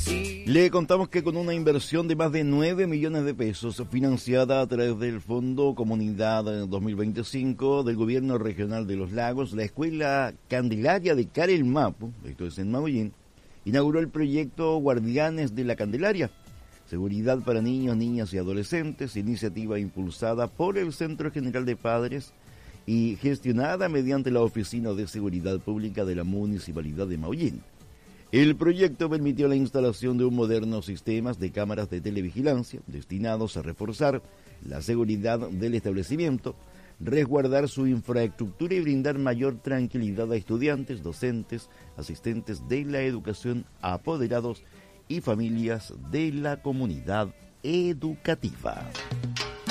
Le contamos que con una inversión de más de 9 millones de pesos financiada a través del Fondo Comunidad 2025 del Gobierno Regional de los Lagos, la Escuela Candelaria de Carelmapu, esto es en Maullín, inauguró el proyecto Guardianes de la Candelaria, seguridad para niños, niñas y adolescentes, iniciativa impulsada por el Centro General de Padres y gestionada mediante la Oficina de Seguridad Pública de la Municipalidad de Maullín. El proyecto permitió la instalación de un moderno sistema de cámaras de televigilancia destinados a reforzar la seguridad del establecimiento, resguardar su infraestructura y brindar mayor tranquilidad a estudiantes, docentes, asistentes de la educación, apoderados y familias de la comunidad educativa.